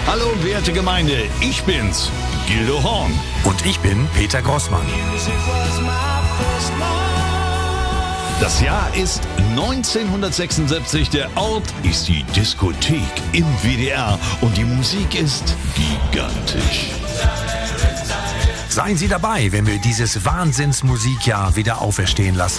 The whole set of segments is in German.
Hallo, werte Gemeinde, ich bin's, Gildo Horn. Und ich bin Peter Grossmann. Das Jahr ist 1976, der Ort ist die Diskothek im WDR und die Musik ist gigantisch. Seien Sie dabei, wenn wir dieses Wahnsinnsmusikjahr wieder auferstehen lassen.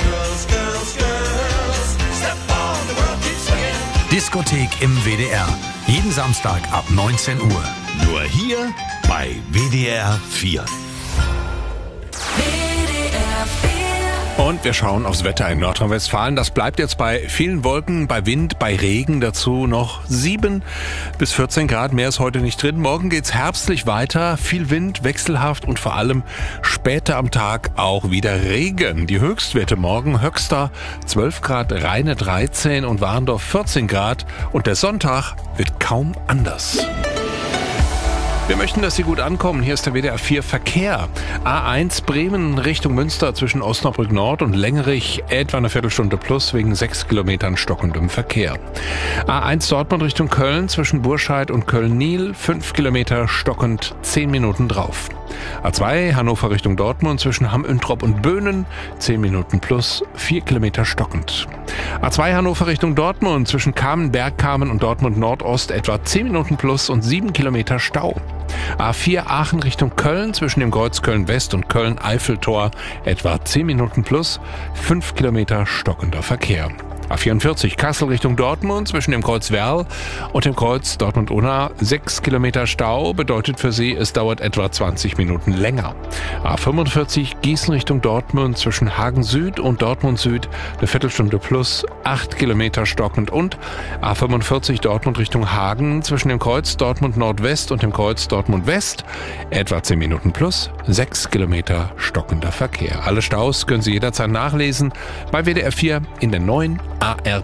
Diskothek im WDR. Jeden Samstag ab 19 Uhr. Nur hier bei WDR 4. Und wir schauen aufs Wetter in Nordrhein-Westfalen. Das bleibt jetzt bei vielen Wolken, bei Wind, bei Regen. Dazu noch 7 bis 14 Grad. Mehr ist heute nicht drin. Morgen geht's herbstlich weiter. Viel Wind, wechselhaft und vor allem später am Tag auch wieder Regen. Die Höchstwerte morgen: Höxter 12 Grad, Rheine 13 und Warndorf 14 Grad. Und der Sonntag wird kaum anders. Wir möchten, dass Sie gut ankommen. Hier ist der WDR 4 Verkehr. A1 Bremen Richtung Münster zwischen Osnabrück Nord und Lengerich etwa eine Viertelstunde plus wegen 6 Kilometern stockendem Verkehr. A1 Dortmund Richtung Köln zwischen Burscheid und Köln-Niel 5 Kilometer stockend 10 Minuten drauf. A2 Hannover Richtung Dortmund zwischen Hamm-Üntrop und Böhnen 10 Minuten plus 4 Kilometer stockend. A2 Hannover Richtung Dortmund zwischen Kamen-Bergkamen und Dortmund Nordost etwa 10 Minuten plus und 7 Kilometer Stau. A4 Aachen Richtung Köln zwischen dem Kreuz Köln-West und Köln-Eiffeltor etwa 10 Minuten plus 5 Kilometer stockender Verkehr. A44 Kassel Richtung Dortmund zwischen dem Kreuz Werl und dem Kreuz Dortmund-Unna 6 Kilometer Stau bedeutet für Sie, es dauert etwa 20 Minuten länger. A45 Gießen Richtung Dortmund zwischen Hagen Süd und Dortmund Süd eine Viertelstunde plus 8 Kilometer stockend und A45 Dortmund Richtung Hagen zwischen dem Kreuz Dortmund Nordwest und dem Kreuz Dortmund West etwa 10 Minuten plus 6 Kilometer stockender Verkehr. Alle Staus können Sie jederzeit nachlesen bei WDR 4 in der neuen ARD